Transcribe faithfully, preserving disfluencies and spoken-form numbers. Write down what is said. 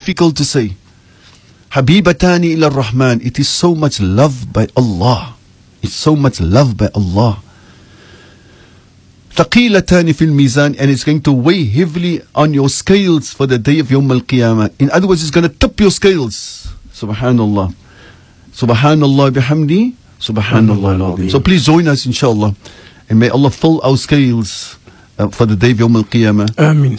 difficult to say. Habibatani ila Rahman. It is so much loved by Allah. It's so much loved by Allah. Thaqilatani fil mizan, and it's going to weigh heavily on your scales for the day of Yawm al-Qiyamah. In other words, it's going to tip your scales. Subhanallah. Subhanallah bihamdi. Subhanallah al-azim. So please join us, inshallah. And may Allah fill our scales uh, for the day of Yawm al-Qiyamah. Ameen.